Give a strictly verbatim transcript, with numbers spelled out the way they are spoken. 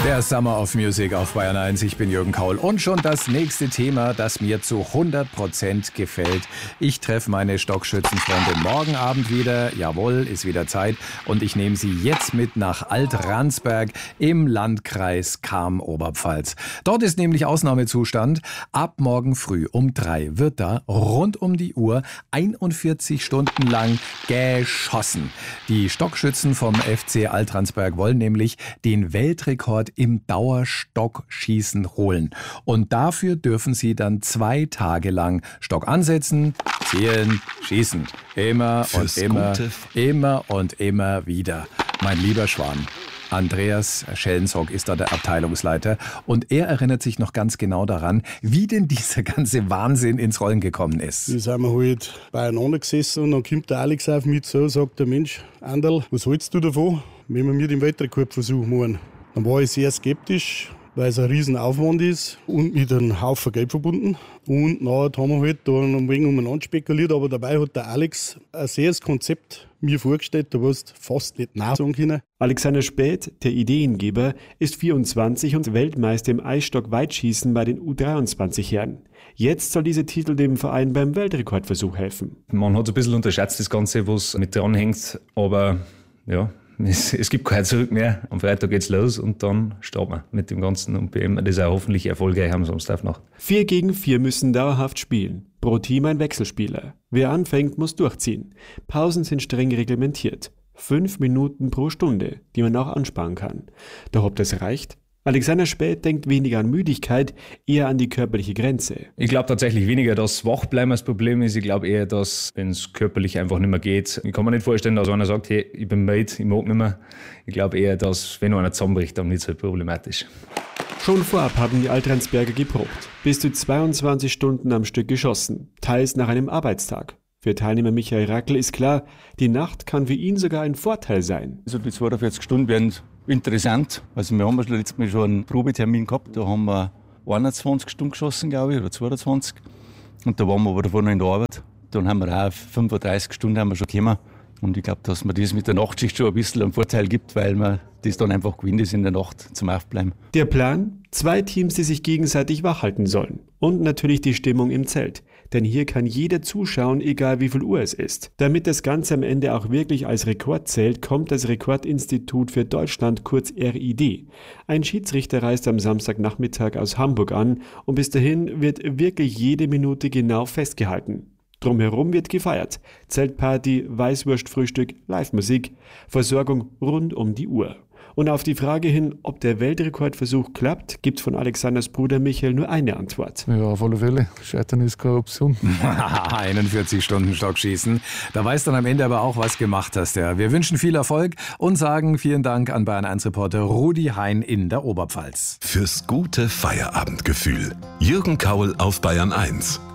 Der Summer of Music auf Bayern eins. Ich bin Jürgen Kaul. Und schon das nächste Thema, das mir zu hundert Prozent gefällt. Ich treffe meine Stockschützenfreunde morgen Abend wieder. Jawohl, ist wieder Zeit. Und ich nehme sie jetzt mit nach Alt-Ransberg im Landkreis Cham-Oberpfalz. Dort ist nämlich Ausnahmezustand. Ab morgen früh um drei wird da rund um die Uhr einundvierzig Stunden lang geschossen. Die Stockschützen vom F C Alt-Ransberg wollen nämlich den Weltrekord im Dauerstockschießen holen. Und dafür dürfen sie dann zwei Tage lang Stock ansetzen, zielen, schießen. Immer Fürs und immer, Gute. immer und immer wieder. Mein lieber Schwan, Andreas Schellenzock ist da der Abteilungsleiter und er erinnert sich noch ganz genau daran, wie denn dieser ganze Wahnsinn ins Rollen gekommen ist. Da sind wir halt beieinander gesessen und dann kommt der Alex auf mich zu und sagt, der Mensch, Anderl, was hältst du davon, wenn wir mit dem Weltrekordversuch machen? Dann war ich sehr skeptisch, weil es ein riesen Aufwand ist und mit einem Haufen Geld verbunden. Und nachher haben wir halt da ein wenig umeinander spekuliert, aber dabei hat der Alex ein sehr das Konzept mir vorgestellt, da wirst du fast nicht Nein sagen können. Alexander Späth, der Ideengeber, ist vierundzwanzig und Weltmeister im Eisstock-Weitschießen bei den U dreiundzwanzig Herren. Jetzt soll dieser Titel dem Verein beim Weltrekordversuch helfen. Man hat ein bisschen unterschätzt das Ganze, was mit dranhängt, aber ja, es, es gibt kein Zurück mehr. Am Freitag geht's los und dann starten wir mit dem Ganzen und beenden das auch hoffentlich erfolgreich am Samstagnacht. Vier gegen vier müssen dauerhaft spielen. Pro Team ein Wechselspieler. Wer anfängt, muss durchziehen. Pausen sind streng reglementiert. Fünf Minuten pro Stunde, die man auch ansparen kann. Doch ob das reicht? Alexander Späth denkt weniger an Müdigkeit, eher an die körperliche Grenze. Ich glaube tatsächlich weniger, dass Wachbleiben das Problem ist. Ich glaube eher, dass, wenn es körperlich einfach nicht mehr geht, ich kann mir nicht vorstellen, dass einer sagt, hey, ich bin müde, ich mag nicht mehr. Ich glaube eher, dass, wenn einer zusammenbricht, dann nicht so problematisch. Schon vorab haben die Alt-Ransberger geprobt. Bis zu zweiundzwanzig Stunden am Stück geschossen, teils nach einem Arbeitstag. Für Teilnehmer Michael Rackel ist klar, die Nacht kann für ihn sogar ein Vorteil sein. Also die zweiundvierzig Stunden werden interessant. Also wir haben schon letztes Mal schon einen Probetermin gehabt, da haben wir einundzwanzig Stunden geschossen, glaube ich, oder zweiundzwanzig. Und da waren wir aber davor noch in der Arbeit. Dann haben wir auch fünfunddreißig Stunden haben wir schon gekommen. Und ich glaube, dass mir das mit der Nachtschicht schon ein bisschen einen Vorteil gibt, weil man das dann einfach gewinnt ist in der Nacht zum Aufbleiben. Der Plan? Zwei Teams, die sich gegenseitig wachhalten sollen. Und natürlich die Stimmung im Zelt. Denn hier kann jeder zuschauen, egal wie viel Uhr es ist. Damit das Ganze am Ende auch wirklich als Rekord zählt, kommt das Rekordinstitut für Deutschland, kurz R I D. Ein Schiedsrichter reist am Samstagnachmittag aus Hamburg an und bis dahin wird wirklich jede Minute genau festgehalten. Drumherum wird gefeiert. Zeltparty, Weißwurstfrühstück, Live-Musik, Versorgung rund um die Uhr. Und auf die Frage hin, ob der Weltrekordversuch klappt, gibt von Alexanders Bruder Michael nur eine Antwort. Ja, auf alle Fälle. Scheitern ist keine Option. einundvierzig Stunden Stockschießen. Da weißt dann am Ende aber auch, was gemacht hast. Ja. Wir wünschen viel Erfolg und sagen vielen Dank an Bayern eins Reporter Rudi Hein in der Oberpfalz. Fürs gute Feierabendgefühl. Jürgen Kaul auf Bayern eins.